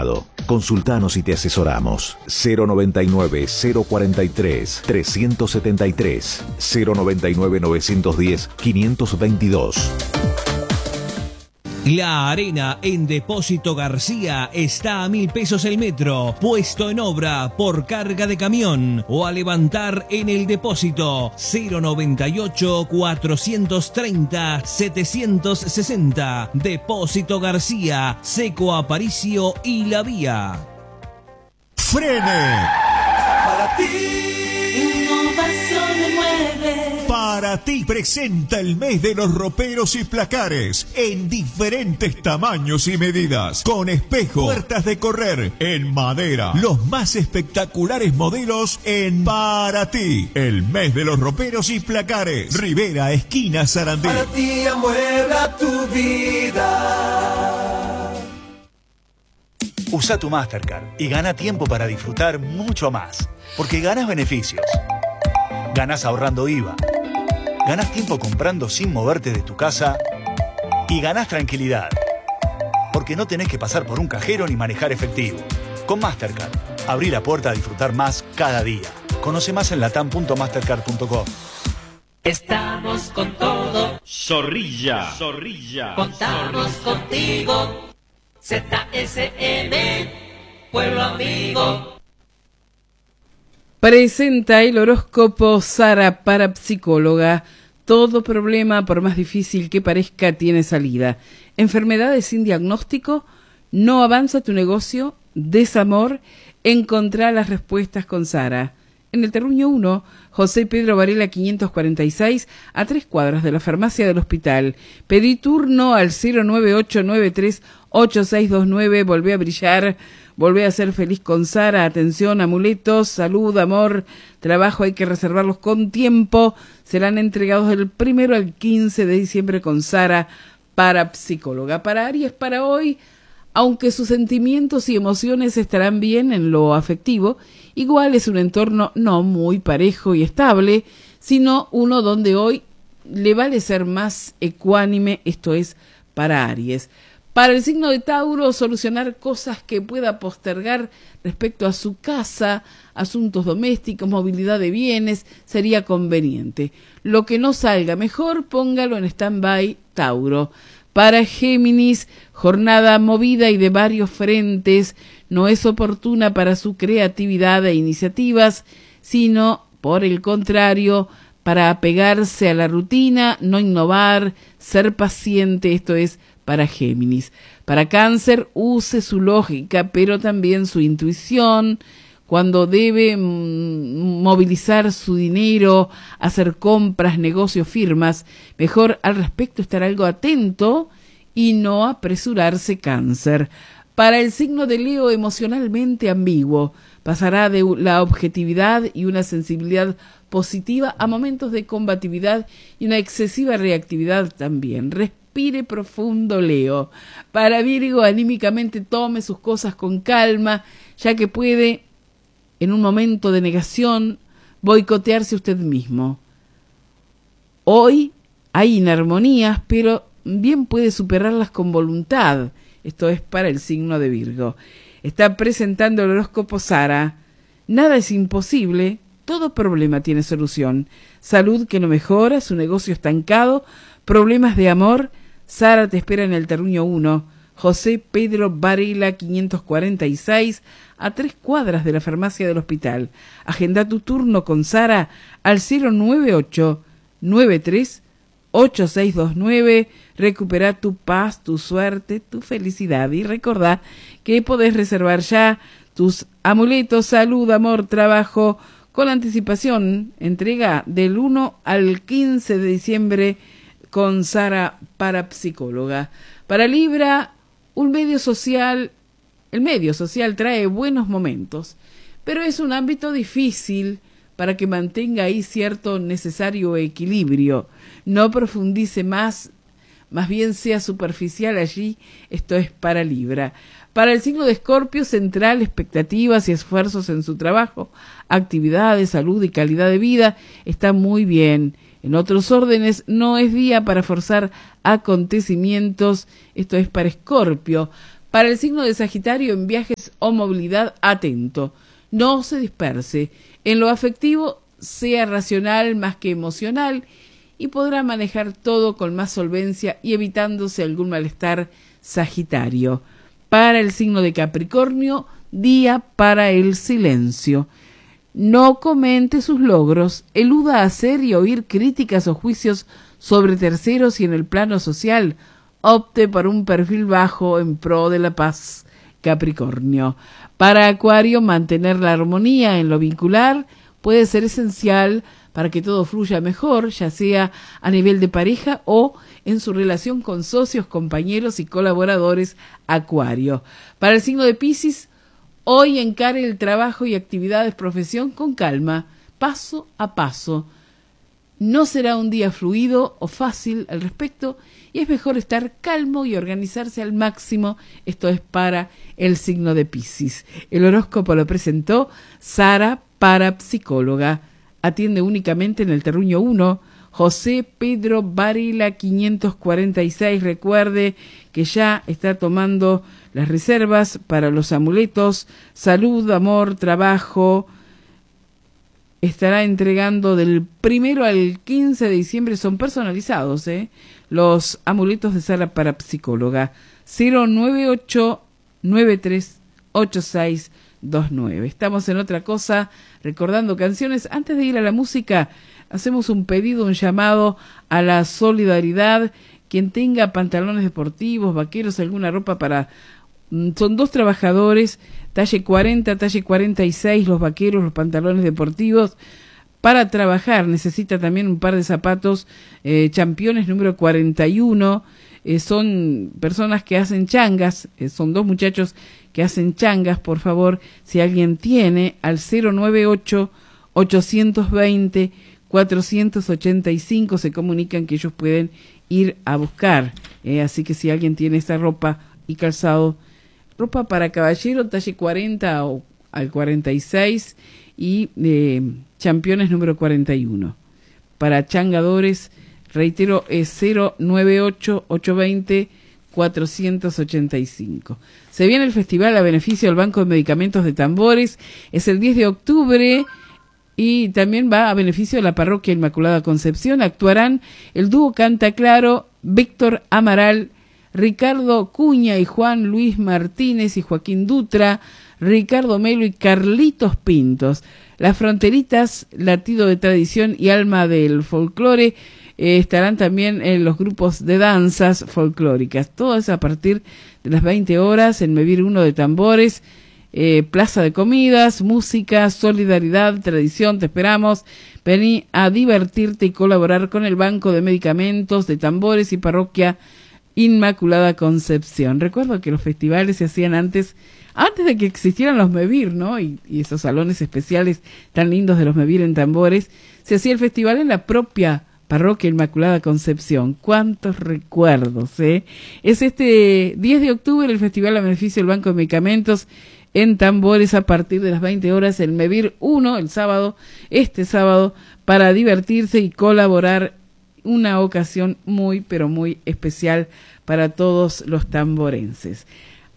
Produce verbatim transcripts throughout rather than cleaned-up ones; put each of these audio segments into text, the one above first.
llamado. Consultanos y te asesoramos. cero noventa y nueve, cero cuarenta y tres, trescientos setenta y tres, cero noventa y nueve, novecientos diez, quinientos veintidós. La arena en Depósito García está a mil pesos el metro, puesto en obra por carga de camión o a levantar en el depósito. Cero noventa y ocho, cuatrocientos treinta, setecientos sesenta. Depósito García, Seco Aparicio y La Vía. ¡Frene! Para ti, innovación me mueve. Para ti presenta el mes de los roperos y placares en diferentes tamaños y medidas, con espejo, puertas de correr en madera, los más espectaculares modelos en Para ti, el mes de los roperos y placares, Rivera, esquina Sarandí. Para ti amuebla tu vida. Usa tu Mastercard y gana tiempo para disfrutar mucho más, porque ganas beneficios, ganas ahorrando I V A, ganas tiempo comprando sin moverte de tu casa y ganas tranquilidad, porque no tenés que pasar por un cajero ni manejar efectivo. Con Mastercard, abrí la puerta a disfrutar más cada día. Conoce más en latam punto mastercard punto com. Estamos con todo. Zorrilla. Zorrilla. Contamos contigo. Z S M, Pueblo Amigo. Presenta el horóscopo Sara Parapsicóloga. Todo problema, por más difícil que parezca, tiene salida. Enfermedades sin diagnóstico, no avanza tu negocio, desamor, encontrá las respuestas con Sara. En el Terruño uno, José Pedro Varela quinientos cuarenta y seis, a tres cuadras de la farmacia del hospital. Pedí turno al cero nueve ocho nueve tres ocho seis dos nueve. Volvé a brillar, volvé a ser feliz con Sara. Atención, amuletos, salud, amor, trabajo, hay que reservarlos con tiempo. Serán entregados del primero al quince de diciembre con Sara Parapsicóloga. Para Aries, para hoy, aunque sus sentimientos y emociones estarán bien en lo afectivo, igual es un entorno no muy parejo y estable, sino uno donde hoy le vale ser más ecuánime, esto es para Aries. Para el signo de Tauro, solucionar cosas que pueda postergar respecto a su casa, asuntos domésticos, movilidad de bienes, sería conveniente. Lo que no salga mejor, póngalo en stand-by, Tauro. Para Géminis, jornada movida y de varios frentes, no es oportuna para su creatividad e iniciativas, sino, por el contrario, para apegarse a la rutina, no innovar, ser paciente, esto es para Géminis. Para Cáncer, use su lógica, pero también su intuición, cuando debe mm, movilizar su dinero, hacer compras, negocios, firmas, mejor al respecto estar algo atento y no apresurarse, Cáncer. Para el signo de Leo, emocionalmente ambiguo, pasará de la objetividad y una sensibilidad positiva a momentos de combatividad y una excesiva reactividad también. Respire profundo, Leo. Para Virgo, anímicamente tome sus cosas con calma, ya que puede, en un momento de negación, boicotearse usted mismo. Hoy hay inarmonías, pero bien puede superarlas con voluntad. Esto es para el signo de Virgo. Está presentando el horóscopo Sara. Nada es imposible, todo problema tiene solución. Salud que no mejora, su negocio estancado, problemas de amor. Sara te espera en el Terruño uno. José Pedro Varela quinientos cuarenta y seis, a tres cuadras de la farmacia del hospital. Agenda tu turno con Sara al cero nueve ocho nueve tres ocho seis dos nueve. Recupera tu paz, tu suerte, tu felicidad. Y recordá que podés reservar ya tus amuletos, salud, amor, trabajo con anticipación. Entrega del uno al quince de diciembre con Sara Parapsicóloga. Para Libra, un medio social, el medio social trae buenos momentos, pero es un ámbito difícil para que mantenga ahí cierto necesario equilibrio. No profundice más, más bien sea superficial allí, esto es para Libra. Para el signo de Escorpio, central, expectativas y esfuerzos en su trabajo, actividades, salud y calidad de vida, está muy bien. En otros órdenes, no es día para forzar acontecimientos, esto es para Escorpio. Para el signo de Sagitario, en viajes o movilidad, atento. No se disperse. En lo afectivo, sea racional más que emocional y podrá manejar todo con más solvencia y evitándose algún malestar. Sagitario. Para el signo de Capricornio, día para el silencio. No comente sus logros, eluda hacer y oír críticas o juicios sobre terceros y en el plano social. Opte por un perfil bajo en pro de la paz. Capricornio. Para Acuario, mantener la armonía en lo vincular puede ser esencial para que todo fluya mejor, ya sea a nivel de pareja o en su relación con socios, compañeros y colaboradores. Acuario. Para el signo de Piscis, hoy encare el trabajo y actividades profesión con calma, paso a paso. No será un día fluido o fácil al respecto y es mejor estar calmo y organizarse al máximo. Esto es para el signo de Piscis. El horóscopo lo presentó Sara, parapsicóloga. Atiende únicamente en el Terruño uno, José Pedro Varela quinientos cuarenta y seis. Recuerde que ya está tomando las reservas para los amuletos. Salud, amor, trabajo. Estará entregando del primero al quince de diciembre. Son personalizados, ¿eh? Los amuletos de Sara Parapsicóloga. cero nueve ocho nueve tres ocho seis dos nueve. Estamos en otra cosa, recordando canciones. Antes de ir a la música, hacemos un pedido, un llamado a la solidaridad. Quien tenga pantalones deportivos, vaqueros, alguna ropa para... Son dos trabajadores, talle cuarenta, talle cuarenta y seis, los vaqueros, los pantalones deportivos. Para trabajar necesita también un par de zapatos, eh, championes número cuarenta y uno. Eh, son personas que hacen changas, eh, son dos muchachos que hacen changas. Por favor, si alguien tiene, al cero nueve ocho ocho dos cero cuatro ocho cinco se comunican que ellos pueden ir a buscar. Eh, así que si alguien tiene esta ropa y calzado, ropa para caballero, talle cuarenta o al cuarenta y seis y eh, championes número cuarenta y uno. Para changadores, reitero, es cero nueve ocho ocho dos cero cuatro ocho cinco. Se viene el festival a beneficio del Banco de Medicamentos de Tambores. Es el diez de octubre y también va a beneficio de la Parroquia Inmaculada Concepción. Actuarán el dúo Canta Claro, Víctor Amaral, Ricardo Cuña y Juan Luis Martínez y Joaquín Dutra, Ricardo Melo y Carlitos Pintos. Las Fronteritas, Latido de Tradición y Alma del Folclore eh, estarán también en los grupos de danzas folclóricas. Todo es a partir de las veinte horas en Mevir uno de Tambores, eh, Plaza de Comidas, música, solidaridad, tradición. Te esperamos. Vení a divertirte y colaborar con el Banco de Medicamentos de Tambores y Parroquia Inmaculada Concepción. Recuerdo que los festivales se hacían antes, antes de que existieran los Mevir, ¿no? Y, y esos salones especiales tan lindos de los Mevir en Tambores. Se hacía el festival en la propia Parroquia Inmaculada Concepción. ¡Cuántos recuerdos, eh! Es este diez de octubre el festival a beneficio del Banco de Medicamentos en Tambores a partir de las veinte horas en Mevir uno, el sábado, este sábado, para divertirse y colaborar. Una ocasión muy, pero muy especial para todos los tamborenses.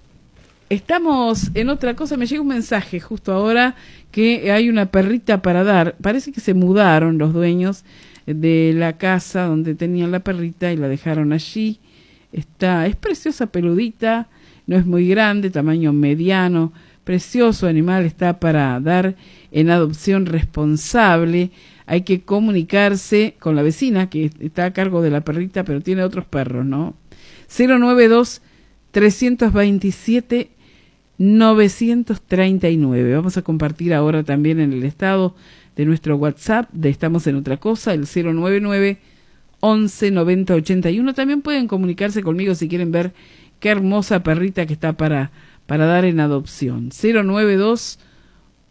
Estamos en otra cosa. Me llega un mensaje justo ahora que hay una perrita para dar. Parece que se mudaron los dueños de la casa donde tenían la perrita y la dejaron allí. Está, es preciosa, peludita, no es muy grande, tamaño mediano. Precioso animal, está para dar en adopción responsable. Hay que comunicarse con la vecina que está a cargo de la perrita, pero tiene otros perros, ¿no? cero nueve dos tres dos siete nueve tres nueve. Vamos a compartir ahora también en el estado de nuestro WhatsApp de Estamos en Otra Cosa, el cero nueve nueve once noventa ochenta y uno. También pueden comunicarse conmigo si quieren ver qué hermosa perrita que está para, para dar en adopción. cero nueve dos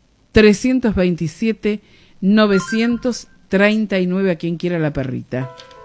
tres dos siete nueve tres nueve a quien quiera la perrita.